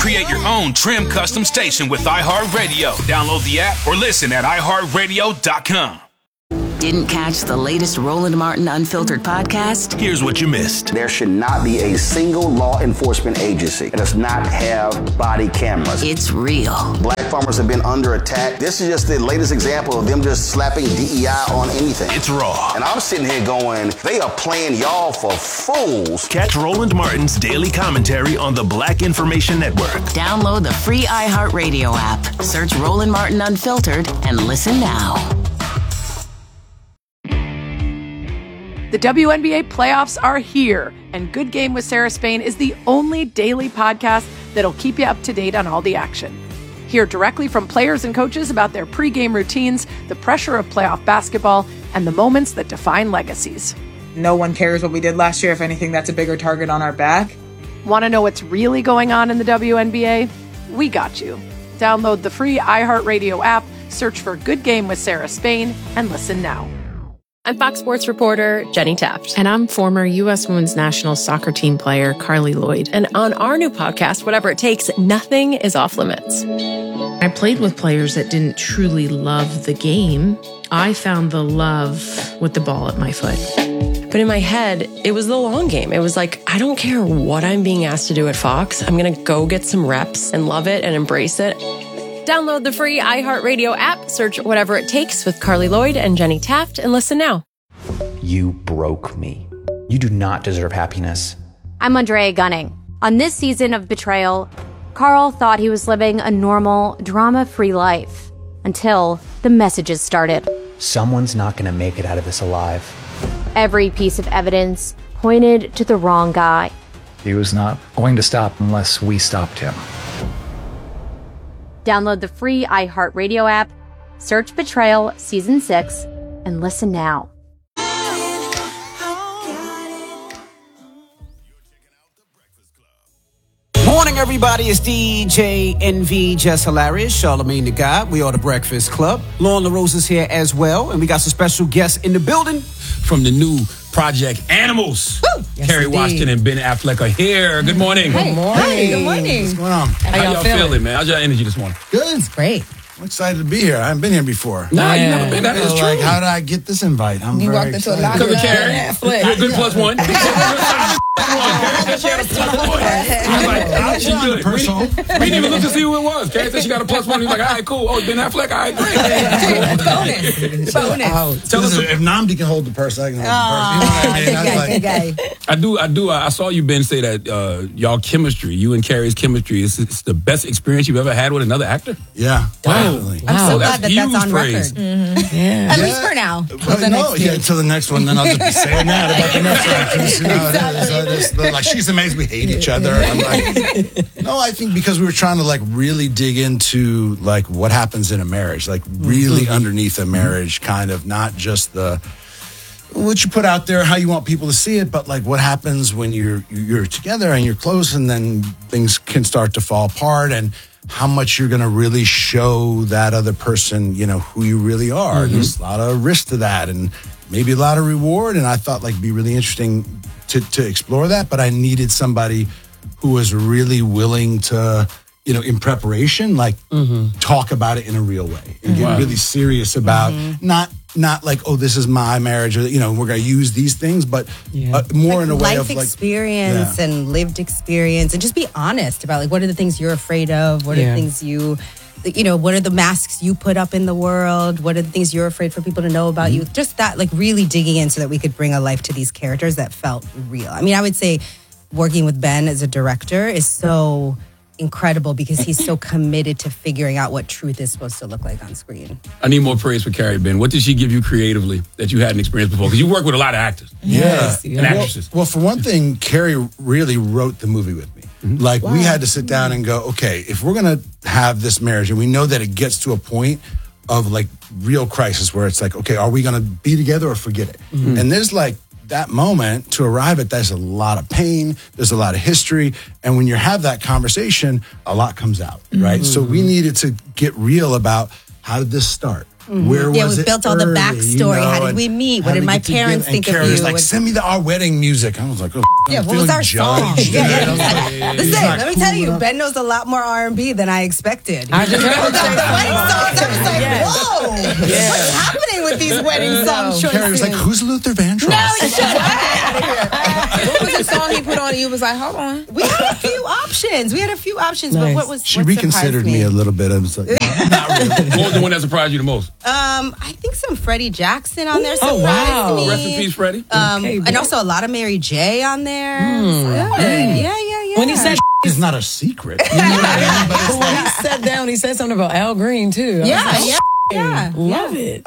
Create your own trim custom station with iHeartRadio. Download the app or listen at iHeartRadio.com. Didn't catch the latest Roland Martin Unfiltered podcast? Here's what you missed. There should not be a single law enforcement agency that does not have body cameras. It's real. Black farmers have been under attack. This is just the latest example of them just slapping DEI on anything. It's raw. And I'm sitting here going, they are playing y'all for fools. Catch Roland Martin's daily commentary on the Black Information Network. Download the free iHeartRadio app. Search Roland Martin Unfiltered and listen now. The WNBA playoffs are here, and Good Game with Sarah Spain is the only daily podcast that'll keep you up to date on all the action. Hear directly from players and coaches about their pregame routines, the pressure of playoff basketball, and the moments that define legacies. No one cares what we did last year. If anything, that's a bigger target on our back. Want to know what's really going on in the WNBA? We got you. Download the free iHeartRadio app, search for Good Game with Sarah Spain, and listen now. I'm Fox Sports reporter Jenny Taft. And I'm former U.S. Women's National Soccer Team player Carly Lloyd. And on our new podcast, Whatever It Takes, nothing is off limits. I played with players that didn't truly love the game. I found the love with the ball at my foot. But in my head, it was the long game. It was like, I don't care what I'm being asked to do at Fox. I'm going to go get some reps and love it and embrace it. Download the free iHeartRadio app, search Whatever It Takes with Carly Lloyd and Jenny Taft, and listen now. You broke me. You do not deserve happiness. I'm Andrea Gunning. On this season of Betrayal, Carl thought he was living a normal, drama-free life until the messages started. Someone's not going to make it out of this alive. Every piece of evidence pointed to the wrong guy. He was not going to stop unless we stopped him. Download the free iHeartRadio app, search Betrayal Season 6, and listen now. Morning, everybody. It's DJ NV, Just Hilarious, Charlamagne the God. We are the Breakfast Club. Lauren LaRose is here as well, and we got some special guests in the building. From the new Project Animals. Yes, Kerry indeed. Washington and Ben Affleck are here. Good morning. Good morning. Hey, good morning. What's going on? How y'all feeling, man? How's your energy this morning? Good. It's great. I'm excited to be here. I haven't been here before. Nah, you never been. That is true. Like, how did I get this invite? I'm You very walked into a excited. locker room. You're a good plus one. Carrie said she had a plus one. I was like, she good. Personal. We didn't even look to see who it was. Carrie said she got a plus one. He was like, all right, cool. Oh, Ben Affleck? All right, great. Bonus. Tell us. If Namdi can hold the purse, I can hold the purse. You know what I mean? Good guy. I saw you, Ben, say that y'all chemistry, you and Carrie's chemistry, is the best experience you've ever had with another actor? Yeah, definitely. I'm so glad that huge that's on praise. record. Mm-hmm. Yeah. At least for now. Till the next one, then I'll just be saying that about the next actress. You know, like, she's amazing. We hate each other. I'm like, no, I think because we were trying to like really dig into like what happens in a marriage, like really underneath a marriage, kind of not just what you put out there, how you want people to see it, but like what happens when you're together and you're close, and then things can start to fall apart, and how much you're going to really show that other person, you know, who you really are. There's a lot of risk to that, and maybe a lot of reward. And I thought like it'd be really interesting to explore that, but I needed somebody who was really willing to, you know, in preparation, like talk about it in a real way and get really serious about not like, oh, this is my marriage, or, you know, we're going to use these things, but more like in a way of like life experience and lived experience, and just be honest about like what are the things you're afraid of, what are the things you know, what are the masks you put up in the world, what are the things you're afraid for people to know about you, just that, like really digging in so that we could bring a life to these characters that felt real. I mean, I would say working with Ben as a director is so incredible because he's so committed to figuring out what truth is supposed to look like on screen. I need more praise for Carrie, Ben. What did she give you creatively that you hadn't experienced before? Because you work with a lot of actors. And actresses. Well, for one thing, Carrie really wrote the movie with me. Like, we had to sit down and go, okay, if we're going to have this marriage, and we know that it gets to a point of like real crisis where it's like, okay, are we going to be together or forget it? And there's like that moment to arrive at, there's a lot of pain, there's a lot of history. And when you have that conversation, a lot comes out, right? So we needed to get real about how did this start? Where was we it built all the early, backstory. How did we meet? What did my parents think of Carrie's you? like, send me our wedding music. I was like, oh, yeah, I'm what was feeling our song? judged. Yeah. He's Listen, not let me cool tell you, enough. Ben knows a lot more R&B than I expected. I just heard I was like, whoa, what's happening with these wedding song choices? Carrie was like, who's Luther Vandross? No, shut up. What was the song he put on? You was like, hold on. We had a few options. But what was She what reconsidered surprised me a little bit. I was like, not really. What was the one that surprised you the most? I think some Freddie Jackson on there surprised me. Rest in peace, Freddie. And also a lot of Mary J on there. Yeah. When he said it's not a secret. You know what I mean? But it's when he sat down, he said something about Al Green too. Love it.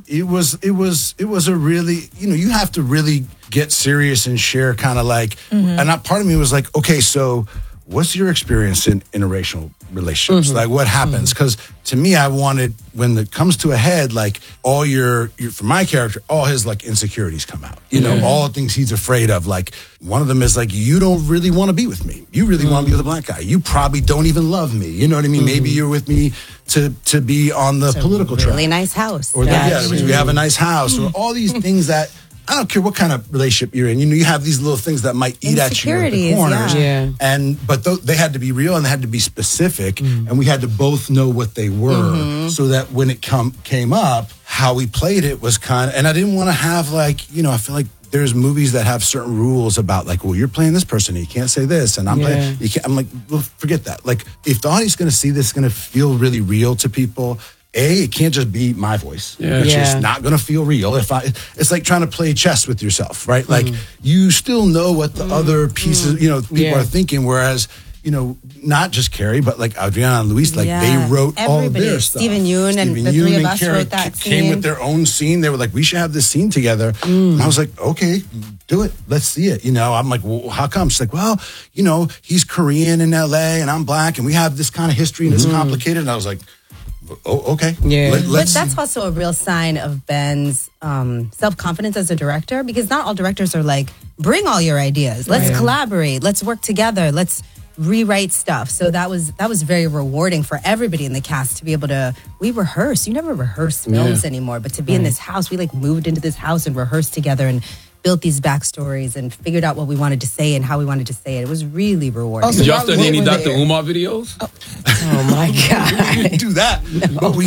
It was a really, you have to really get serious and share kind of like, and part of me was like, okay, so what's your experience in interracial relationships? Like what happens? Because to me, I wanted, when it comes to a head, like all your for my character, all his like insecurities come out, all the things he's afraid of. Like one of them is like, you don't really want to be with me. You really want to be with a black guy. You probably don't even love me. You know what I mean? Maybe you're with me to be on the political track. Really nice house. Or we have a nice house, or all these things that I don't care what kind of relationship you're in. You have these little things that might eat at you at the corners. But they had to be real and they had to be specific, and we had to both know what they were, so that when it came up, how we played it was kind of. And I didn't want to have like, I feel like there's movies that have certain rules about like, well, you're playing this person, and you can't say this, and I'm playing. You can't. I'm like, well, forget that. Like, if the audience is going to see this, it's going to feel really real to people. It can't just be my voice. It's just not going to feel real. It's like trying to play chess with yourself, right? Like you still know what the other pieces, people are thinking. Whereas, not just Carrie, but like Adriana and Luis, like they wrote all of their stuff. Stephen Yeun and the three of us wrote that scene. Came with their own scene. They were like, we should have this scene together. And I was like, okay, do it. Let's see it. I'm like, well, how come? She's like, well, he's Korean in LA and I'm black and we have this kind of history and it's complicated. And I was like, oh, okay. Yeah. But that's also a real sign of Ben's self-confidence as a director, because not all directors are like, bring all your ideas. Let's collaborate. Let's work together. Let's rewrite stuff. So that was very rewarding for everybody in the cast to be able to, we rehearse. You never rehearse films anymore, but to be in this house, we like moved into this house and rehearsed together and built these backstories and figured out what we wanted to say and how we wanted to say it. It was really rewarding. Did y'all study any Dr. Umar videos? Oh my God. We didn't do that. No. But we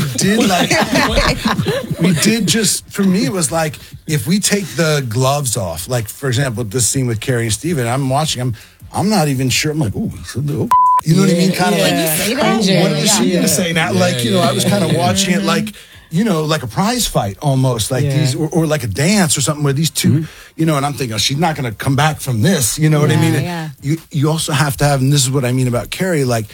did just, for me, it was like, if we take the gloves off, like, for example, this scene with Carrie and Steven, I'm watching, I'm not even sure. I'm like, oh, he said the you know what I mean? Kind of like, what is she going to say now? Like, I was kind of watching it like, like a prize fight almost, like these, or like a dance or something where these two, and I'm thinking, she's not going to come back from this, you know what I mean? Yeah. You also have to have, and this is what I mean about Carrie, like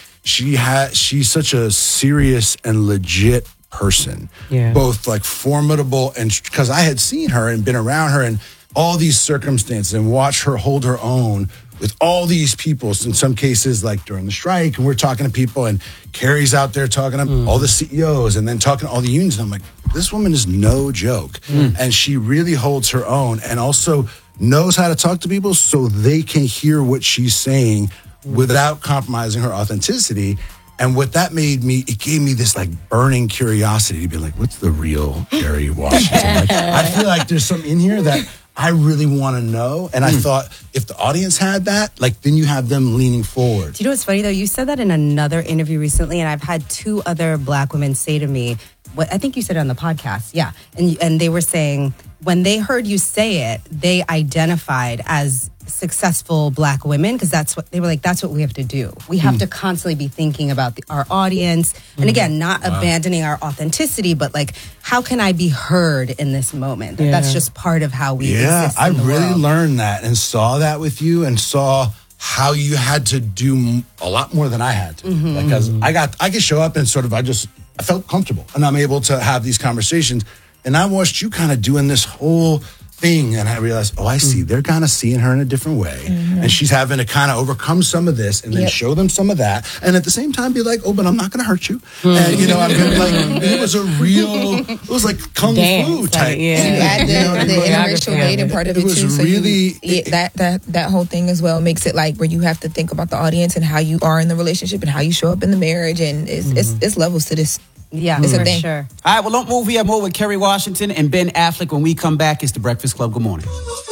she's such a serious and legit person, both like formidable and, because I had seen her and been around her in all these circumstances and watched her hold her own with all these people, in some cases like during the strike, and we're talking to people, and Carrie's out there talking to all the CEOs and then talking to all the unions. And I'm like, this woman is no joke. And she really holds her own and also knows how to talk to people so they can hear what she's saying without compromising her authenticity. And what that made me, it gave me this like burning curiosity to be like, what's the real Carrie Washington? Like, I feel like there's something in here that I really want to know. And I thought if the audience had that, like, then you have them leaning forward. Do you know what's funny though? You said that in another interview recently, and I've had two other black women say to me, what I think you said it on the podcast. Yeah. And they were saying when they heard you say it, they identified as successful black women, because that's what they were like, that's what we have to do. We have to constantly be thinking about our audience. And again, not abandoning our authenticity, but like, how can I be heard in this moment? That's just part of how we exist in the really world. learned that and saw that with you and saw how you had to do a lot more than I had to. Because I could show up and sort of, I felt comfortable and I'm able to have these conversations. And I watched you kind of doing this whole thing, and I realized, I see, they're kind of seeing her in a different way, and she's having to kind of overcome some of this and then show them some of that, and at the same time be like, but I'm not going to hurt you, and I'm gonna, like, it was like kung fu type. And you add the interracial dating part of it too, so really that whole thing as well makes it like where you have to think about the audience and how you are in the relationship and how you show up in the marriage, and it's levels to this. Yeah, It's a for thing. sure. All right, well, don't move. We have more with Kerry Washington and Ben Affleck when we come back. It's The Breakfast Club. Good morning.